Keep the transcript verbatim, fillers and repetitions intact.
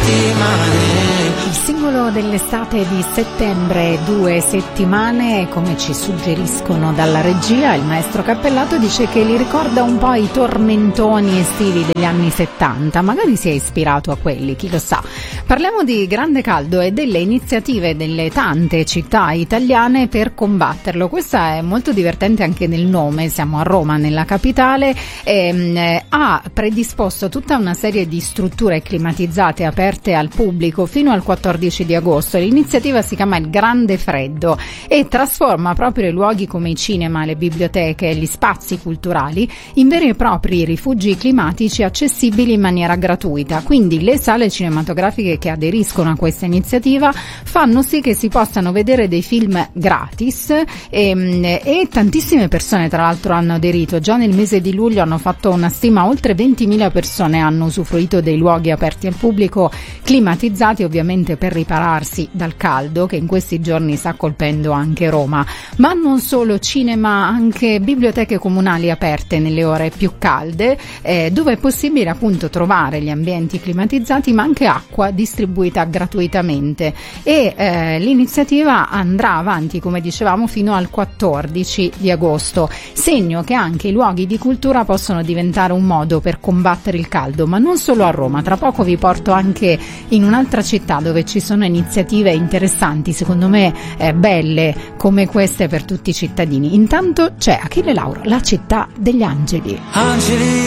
settimane. Il singolo dell'estate di settembre, due settimane, come ci suggeriscono dalla regia, il maestro Cappellato dice che li ricorda un po' i tormentoni estivi degli anni settanta, magari si è ispirato a quelli, chi lo sa. Parliamo di grande caldo e delle iniziative delle tante città italiane per combatterlo. Questa è molto divertente anche nel nome, siamo a Roma, nella capitale, e, eh, ha predisposto tutta una serie di strutture climatizzate aperte al pubblico fino al quattordici di agosto. L'iniziativa si chiama Il Grande Freddo e trasforma proprio i luoghi come i cinema, le biblioteche e gli spazi culturali in veri e propri rifugi climatici accessibili in maniera gratuita. Quindi le sale cinematografiche che aderiscono a questa iniziativa fanno sì che si possano vedere dei film gratis e, e tantissime persone tra l'altro hanno aderito. Già nel mese di luglio hanno fatto una stima, oltre ventimila persone hanno usufruito dei luoghi aperti al pubblico climatizzati, ovviamente per ripararsi dal caldo che in questi giorni sta colpendo anche Roma. Ma non solo cinema, anche biblioteche comunali aperte nelle ore più calde, eh, dove è possibile appunto trovare gli ambienti climatizzati, ma anche acqua distribuita gratuitamente. E eh, l'iniziativa andrà avanti, come dicevamo, fino al quattordici di agosto, segno che anche i luoghi di cultura possono diventare un modo per combattere il caldo, ma non solo a Roma. Tra poco vi porto anche in un'altra città dove ci sono iniziative interessanti, secondo me eh, belle come queste per tutti i cittadini. Intanto c'è Achille Lauro, La città degli angeli. Angeli